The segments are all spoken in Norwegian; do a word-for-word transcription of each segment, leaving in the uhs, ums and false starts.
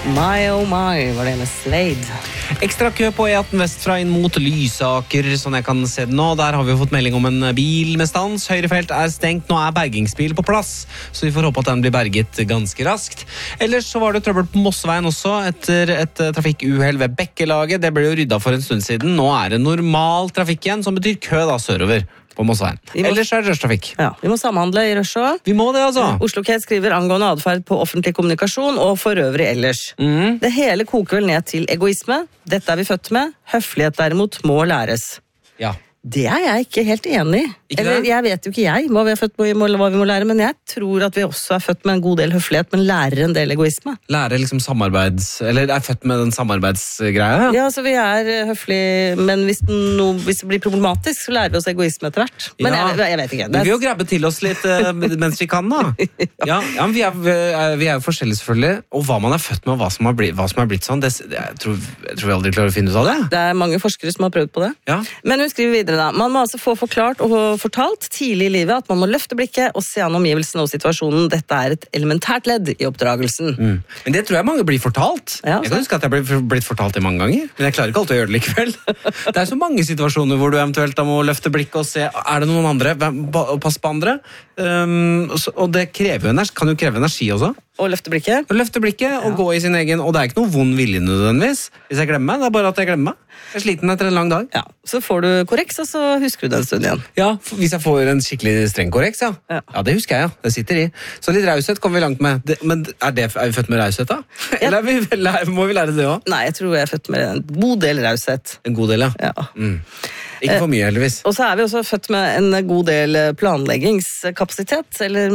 My oh my, var det med Slade. Ekstra kø på E atten vestfra inn mot Lysaker, sånn jeg kan se det nå. Der har vi jo fått melding om en bil med stans. Høyrefelt er stengt, nå er bergingsbil på plass, så vi får håpe at den blir berget ganske raskt. Ellers så var det trøbbel på Mosseveien også, etter et trafikkuhell ved Bekkelaget. Det ble jo ryddet for en stund siden. Nå er det normal trafikk igjen, som betyr kø da sørover på Mosseveien. Må... Ellers er det rushtrafikk. Ja, vi må samhandle i rush også. Vi må det, altså. Oslo Kate skriver angående adferd på offentlig kommunikasjon og for øvrig ellers. Mm. Det hele koker vel ned til egoisme. Dette er vi født med. Høflighet derimot må læres. Ja. Det er jeg ikke helt enig i. Ikke Eller, det? jeg vet jo ikke jeg hva vi er født med, hva vi må lære, men jeg tror at vi også er født med en god del høflighet, men lærer en del egoisme. Lære liksom samarbeids... Eller er født med den samarbeidsgreia, ja? Ja, så vi er høflige, men hvis, no, hvis det blir problematisk, så lærer vi oss egoisme etter hvert. Men Ja. jeg, jeg vet ikke. Vi vil jo grabbe til oss litt uh, mens vi kan, da. Ja, ja men vi er, vi er jo forskjellige, selvfølgelig. Og hva man er født med, og hva som har blitt, hva som har blitt sånn, det, jeg, tror, jeg tror vi aldri klarer å finne ut av det. Det er mange forskere som har prøvd på det. Ja. Men hun skriver videre da. Man må altså få forklart og fortalt tidlig i livet at man må løfte blikket og se an omgivelsene og situasjonen. Dette er et elementært ledd i oppdragelsen. Mm. Men det tror jeg mange blir fortalt. Ja, jeg kan huske at jeg ble blitt fortalt det mange ganger, men jeg klarer ikke alltid å gjøre det likevel. Det er så mange situasjoner hvor du eventuelt da må løfte blikket og se, er det noen andre? Og passe på andre. Um, og, så, og det krever jo energi, kan jo kreve energi også. Og løfte blikket. Å løfte blikket og Ja. gå i sin egen, og det er ikke noe vond vilje nødvendigvis. Hvis jeg glemmer meg, det er bare at jeg glemmer meg. Jeg er sliten etter en lang dag. Ja, så får du korreks, og så husker du det en stund igjen. Ja, hvis jeg får en skikkelig streng korreks, ja. Ja. Ja, det husker jeg, ja. Det sitter i. Så litt raushet kommer vi langt med. Det, men er, det, er vi født med raushet, da? Eller er vi, vel- må vi lære det også? Nei, jeg tror jeg er født med en god del raushet. En god del, ja. Ja. Mm. Ikke for mye, heldigvis. Og så er vi også født med en god del planleggingskapasitet, eller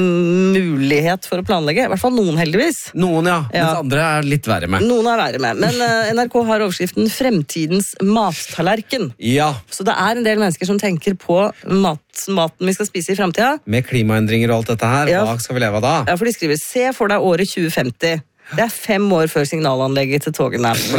m- mulighet for å planlegge. I hvert fall noen, heldigvis. Noen, ja. Ja. Mens andre er litt verre med. Noen er verre med. Men eh, N R K har overskriften Fremtidens mattallerken. Ja, Så det er en del mennesker som tenker på mat, maten vi skal spise i fremtiden. med klimaendringer og alt dette her, Ja. hva skal vi leve av da? Ja, for de skriver, se for deg året tjue femti. Det er fem år før signalanlegget til togene er på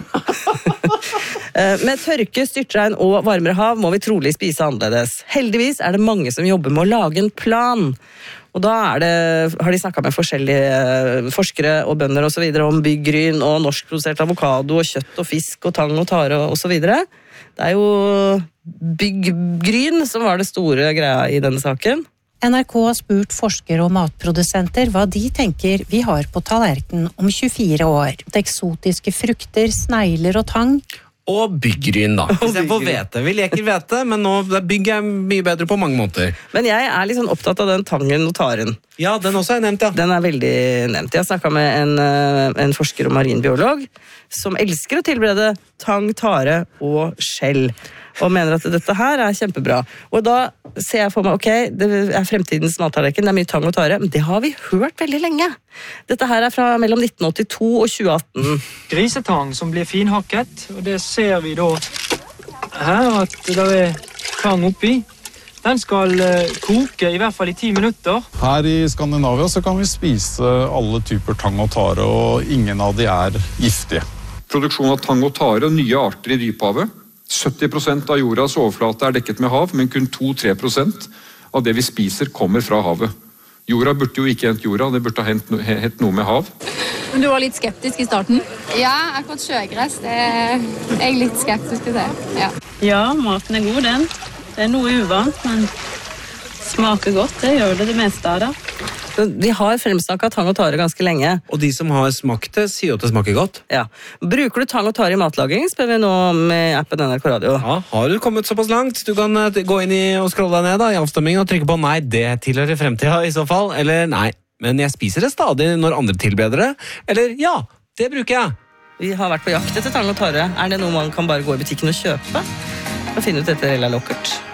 plass. Eh, Med tørke, styrtregn og varmere hav må vi trolig spise annerledes. Heldigvis er det mange som jobber med å lage en plan. Og da er det, har de snakket med forskjellige forskere og bønder og så videre om byggryn og norskprodusert avokado og kjøtt og fisk og tang og tare og så videre. Det er jo byggryn som var det store greia i denne saken. N R K har spurt forskere og matprodusenter hva de tenker vi har på tallerkenen om tjuefire år. Eksotiske frukter, snegler og tang. Og byggryn, da. I stedet for byggryn. hvete. Vi leker hvete, men nå bygger jeg mye bedre på mange måter. Men jeg er litt sånn opptatt av den tangen og taren. Ja, den også er nevnt, ja. Den er veldig nevnt. Jeg har snakket med en, eh, en forsker og marinbiolog som elsker å tilberede tang, tare og skjell. Og mener at dette her er kjempebra. Og da ser jeg for meg, ok, det er fremtidens mattallerken, det er mye tang og tare, men det har vi hørt veldig lenge. Dette her er fra mellom nitten åttito og tjue atten. Grisetang som blir finhakket, og det ser vi da her at det er tang oppi. Den skal eh, koke i hvert fall i ti minutter. Her i Skandinavia så kan vi spise alle typer tang og tare, og ingen av de er giftige. Produksjon av tang og tare og nye arter i dyphavet. sytti prosent av jordas overflate er dekket med hav, men kun to til tre prosent av det vi spiser kommer fra havet. Jorda burde jo ikke hent jorda, det burde ha hent, no- hett noe med hav. Men du var litt skeptisk i starten? Ja, akkurat sjøgress, det er jeg litt skeptisk til det. Ja. Ja, maten er god, den. Det er noe uvant, men smaker godt. Det gjør det det meste av det. Så de har fremsnakket tang og tare ganske lenge. Og de som har smakt det, sier jo at det smaker godt. Ja. Bruker du tang og tare i matlaging, spør vi nå med appen N R K Radio. Ja, har du kommet såpass langt? Du kan eh, gå inn i og scrolle deg ned da, i avstemmingen og trykke på nei, det tilhører fremtida i så fall. Eller nei, men jeg spiser det stadig når andre tilbereder det. Eller ja, det bruker jeg. Vi har vært på jakt etter tang og tare. Er det noe man kan bare gå i butikken og kjøpe? Og finne ut dette Rella Lockert.